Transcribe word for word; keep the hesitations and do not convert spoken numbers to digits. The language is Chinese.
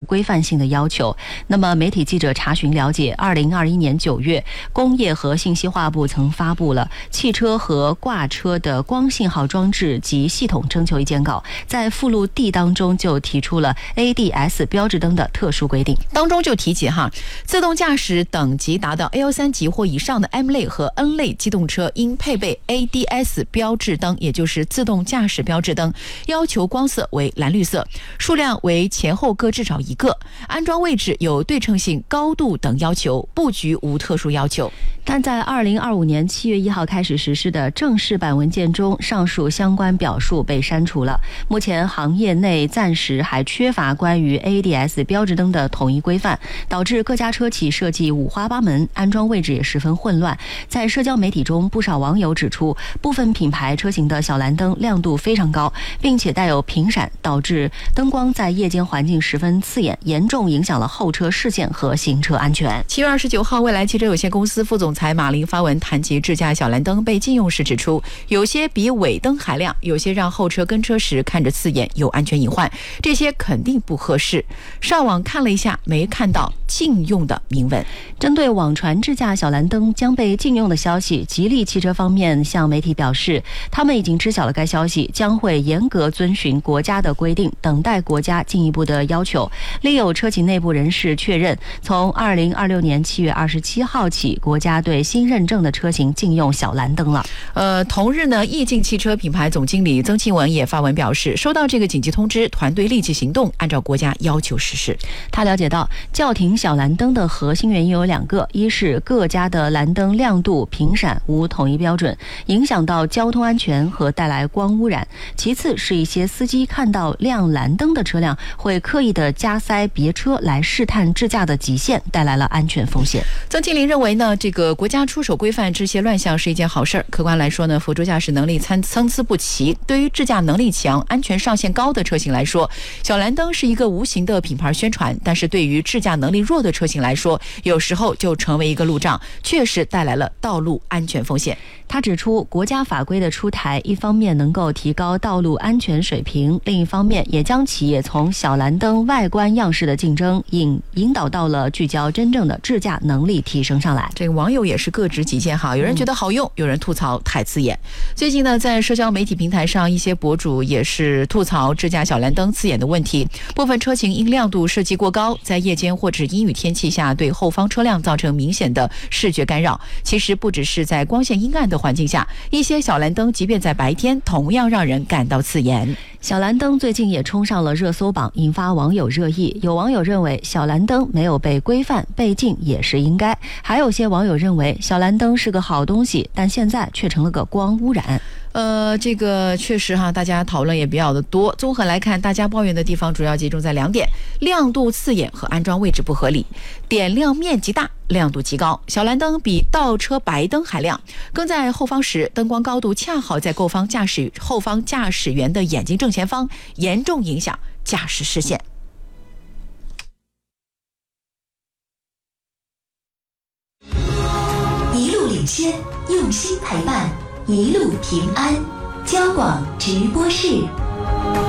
规范性的要求。那么媒体记者查询了解，二零二一年九月，工业和信息化部曾发布了汽车和挂车的光信号装置及系统征求意见稿，在附录 D 当中就提出了 A D S 标志灯的特殊规定， 当中就提及哈，自动驾驶等级达到 L 三 级或以上的 M 类和 N 类机动车应配备 A D S 标志灯，也就是自动驾驶标志灯，要求光色为蓝绿色，数量为前后各至少一个，安装位置有对称性、高度等要求，布局无特殊要求。 但在二零二五年七月一号开始实施的正式版文件中，上述相关表述被删除了。目前行业内暂时还缺乏关于 A D S 标志灯的统一规范，导致各家车企设计五花八门，安装位置也十分混乱。在社交媒体中，不少网友指出，部分品牌车型的小蓝灯亮度非常高，并且带有频闪，导致灯光在夜间环境十分刺眼，严重影响了后车视线和行车安全。 七月二十九号，蔚来汽车有限公司副总裁马林发文谈及智驾小蓝灯被禁用时指出，有些比尾灯还亮，有些让后车跟车时看着刺眼，有安全隐患，这些肯定不合适。上网看了一下，没看到禁用的明文。 针对网传智驾小蓝灯将被禁用的消息，吉利汽车方面向媒体表示，他们已经知晓了该消息，将会严格遵循国家的规定，等待国家进一步的要求。另有车企内部人士确认，从二零二六年七月二十七号起，国家对新认证的车型禁用小蓝灯了。 呃，同日呢，易境汽车品牌总经理曾庆文也发文表示，收到这个紧急通知，团队立即行动，按照国家要求实施。 他了解到，叫停小蓝灯的核心原因有两个，一是各家的蓝灯亮度、频闪无统一标准，影响到交通安全和带来光污染；其次是一些司机看到亮蓝灯的车辆，会刻意的加塞别车来试探智驾的极限，带来了安全风险。 曾庆林认为呢，这个国家出手规范这些乱象是一件好事儿。客观来说呢，辅助驾驶能力参参差不齐，对于智驾能力强、安全上限高的车型来说，小蓝灯是一个无形的品牌宣传；但是对于智驾能力弱的车型来说，有时候就成为一个路障，确实带来了道路安全风险。 他指出，国家法规的出台，一方面能够提高道路安全水平，另一方面也将企业从小蓝灯外观样式的竞争引引导到了聚焦真正的智驾能力提升上来。 这个网友也是各执己见哈，有人觉得好用，有人吐槽太刺眼。最近呢，在社交媒体平台上，一些博主也是吐槽智驾小蓝灯刺眼的问题。部分车型因亮度设计过高，在夜间或者阴雨天气下，对后方车辆造成明显的视觉干扰。其实不只是在光线阴暗的环境下，一些小蓝灯即便在白天，同样让人感到刺眼。 小蓝灯最近也冲上了热搜榜，引发网友热议。有网友认为小蓝灯没有被规范，被禁也是应该；还有些网友认为小蓝灯是个好东西，但现在却成了个光污染。 呃，这个确实哈，大家讨论也比较的多。综合来看，大家抱怨的地方主要集中在两点：亮度刺眼和安装位置不合理。点亮面积大，亮度极高，小蓝灯比倒车白灯还亮。更在后方时，灯光高度恰好在后方驾驶后方驾驶员的眼睛正前方，严重影响驾驶视线。 一路领先，用心陪伴，一路平安。交广直播室。